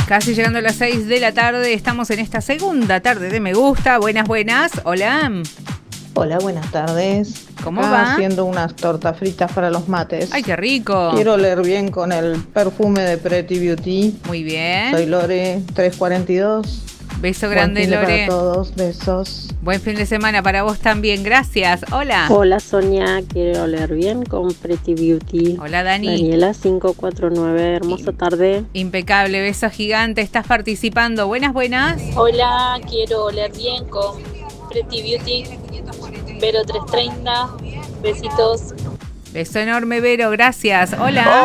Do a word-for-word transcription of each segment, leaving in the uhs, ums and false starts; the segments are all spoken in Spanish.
Casi llegando a las seis de la tarde, estamos en esta segunda tarde de Me Gusta. Buenas, buenas. Hola. Hola, buenas tardes. ¿Cómo Acá va? haciendo unas tortas fritas para los mates. ¡Ay, qué rico! Quiero oler bien con el perfume de Pretty Beauty. Muy bien. Soy Lore, trescientos cuarenta y dos. Beso grande, Buen fin de Lore. para todos, besos. Buen fin de semana para vos también, gracias. Hola. Hola Sonia, quiero oler bien con Pretty Beauty. Hola, Dani. Daniela cinco cuatro nueve, hermosa tarde. Impecable, beso gigante, estás participando. Buenas, buenas. Hola, quiero oler bien con Pretty Beauty. Vero trescientos treinta, besitos. Beso enorme, Vero, gracias. Hola.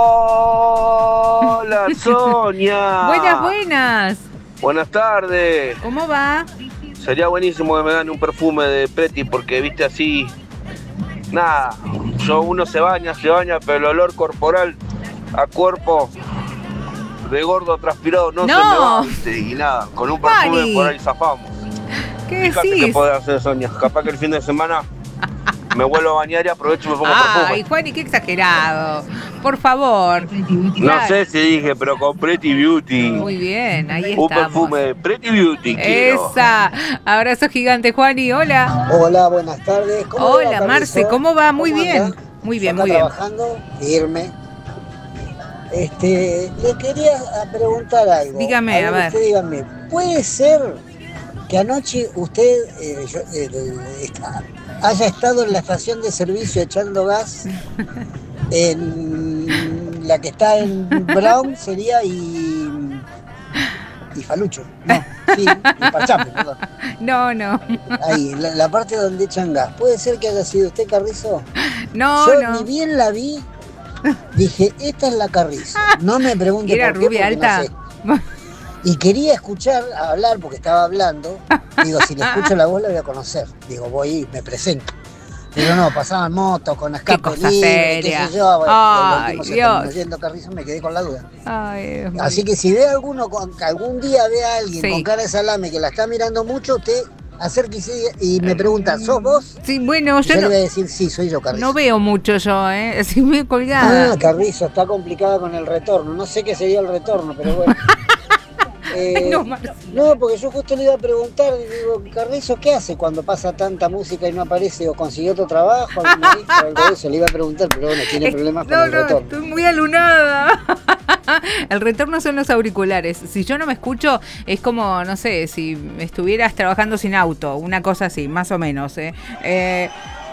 Hola, Sonia. Buenas, buenas. Buenas tardes. ¿Cómo va? Sería buenísimo que me dan un perfume de Pretty porque, viste, así, nada, yo uno se baña, se baña, pero el olor corporal a cuerpo de gordo transpirado no, No. se me va, viste, y nada, con un perfume Mari. por ahí zafamos. ¿Qué Fíjate decís? qué podés hacer, Sonia, capaz que el fin de semana me vuelvo a bañar y aprovecho y me pongo Ay, perfume. Juani, qué exagerado. Por favor. No Claro. sé si dije, pero con Pretty Beauty. Muy bien, ahí Un estamos. perfume de Pretty Beauty quiero. Esa. Abrazo gigante, Juani. Hola. Hola, buenas tardes. ¿Cómo le va, Hola, Carlizo? Marce. ¿Cómo va? Muy ¿Cómo bien. anda? Muy bien, Acá muy bien. trabajando, firme. Este, le quería preguntar algo. Dígame, a ver. Usted dígame, ¿puede ser que anoche usted eh, yo, eh, está- haya estado en la estación de servicio echando gas en la que está en Brown sería y y Falucho? No, sí, y Pachape, perdón. No, no. Ahí, la, la parte donde echan gas. ¿Puede ser que haya sido usted, Carrizo? No, Yo no. ni bien la vi, dije, esta es la Carrizo. No me pregunte ¿Era por qué, rubia porque alta? no sé. Y quería escuchar, hablar, porque estaba hablando. Digo, si le escucho la voz la voy a conocer. Digo, voy y me presento. Pero no, pasaban motos con escape cosa libre, seria. qué sé yo. Bueno, Ay, el último se Dios. terminó yendo Carrizo, me quedé con la duda. Ay, Dios mío. Así que si ve a alguno, con- que algún día ve a alguien Sí. con cara de salame que la está mirando mucho, usted acérquese y me pregunta, ¿sos vos? Sí, bueno, Yo yo le no, voy a decir, sí, soy yo, Carrizo. no veo mucho yo, ¿eh? Así me colgada. Ah, Carrizo, está complicada con el retorno. No sé qué sería el retorno, pero bueno. Eh, No, Marce. no, porque yo justo le iba a preguntar, digo, Carrizo, ¿qué hace cuando pasa tanta música y no aparece? ¿O consiguió otro trabajo? ¿Alguna lista o algo de eso? Le iba a preguntar, pero bueno, tiene Es- problemas con no, el no, retorno. estoy muy alunada. El retorno son los auriculares. Si yo no me escucho, es como, no sé, si estuvieras trabajando sin auto, una cosa así, más o menos. ¿eh? Eh,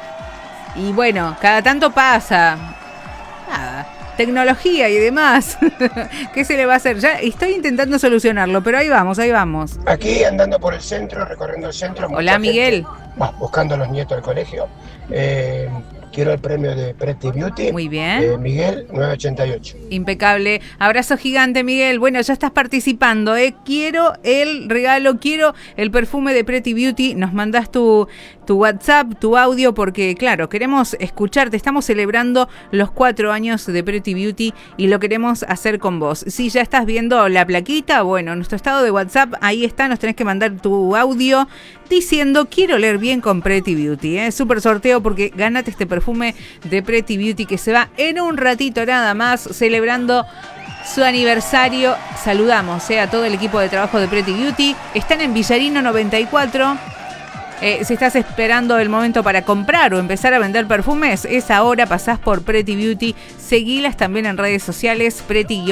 y bueno, cada tanto pasa. Nada. Tecnología y demás. ¿Qué se le va a hacer? Ya estoy intentando solucionarlo, pero ahí vamos, ahí vamos. Aquí andando por el centro, recorriendo el centro. mucha Hola, gente, Miguel. bah, buscando a los nietos del colegio. Eh, quiero el premio de Pretty Beauty. Muy bien. Eh, Miguel, nueve ochenta y ocho. Impecable. Abrazo gigante, Miguel. Bueno, ya estás participando, ¿eh? Quiero el regalo, quiero el perfume de Pretty Beauty. Nos mandás tu, tu WhatsApp, tu audio, porque, claro, queremos escucharte. Estamos celebrando los cuatro años de Pretty Beauty y lo queremos hacer con vos. Si ya estás viendo la plaquita, bueno, nuestro estado de WhatsApp, ahí está. Nos tenés que mandar tu audio diciendo, quiero leer bien con Pretty Beauty, ¿eh? Súper sorteo porque ganate este perfume de Pretty Beauty que se va en un ratito nada más, celebrando su aniversario. Saludamos ¿eh? a todo el equipo de trabajo de Pretty Beauty. Están en Villarino noventa y cuatro. Eh, si estás esperando el momento para comprar o empezar a vender perfumes, es ahora, pasás por Pretty Beauty. Seguilas también en redes sociales,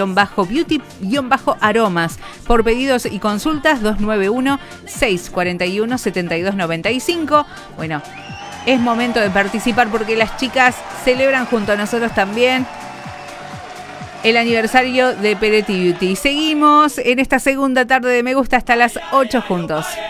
Pretty-Beauty-Aromas. Por pedidos y consultas, dos nueve uno, seis cuatro uno, siete dos nueve cinco. Bueno, es momento de participar porque las chicas celebran junto a nosotros también el aniversario de Pretty Beauty. Seguimos en esta segunda tarde de Me Gusta hasta las ocho juntos.